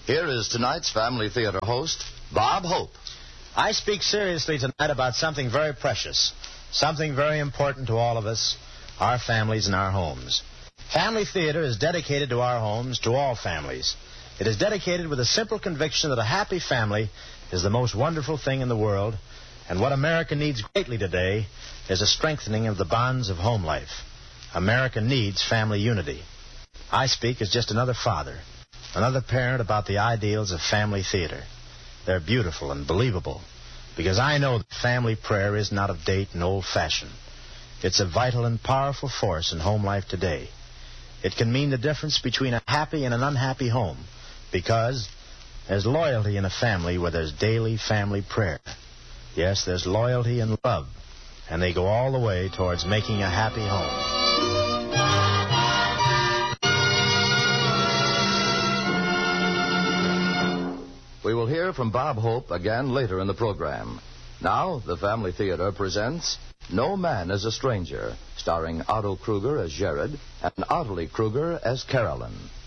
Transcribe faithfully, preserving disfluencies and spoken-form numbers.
Here is tonight's Family Theater host, Bob Hope. I speak seriously tonight about something very precious, something very important to all of us, our families and our homes. Family Theater is dedicated to our homes, to all families. It is dedicated with a simple conviction that a happy family is the most wonderful thing in the world, and what America needs greatly today is a strengthening of the bonds of home life. America needs family unity. I speak as just another father, another parent about the ideals of family theater. They're beautiful and believable, because I know that family prayer isn't out of date and old-fashioned. It's a vital and powerful force in home life today. It can mean the difference between a happy and an unhappy home, because there's loyalty in a family where there's daily family prayer. Yes, there's loyalty and love, and they go all the way towards making a happy home. We will hear from Bob Hope again later in the program. Now, the Family Theater presents No Man is a Stranger, starring Otto Kruger as Jared and Ottilie Kruger as Carolyn.